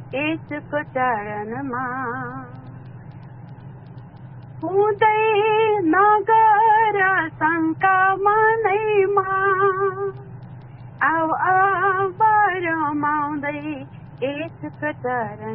यसको चरणमा हुँदै नगर शङ्का मनैमा आऊ अब रमाउँदै यसको चरण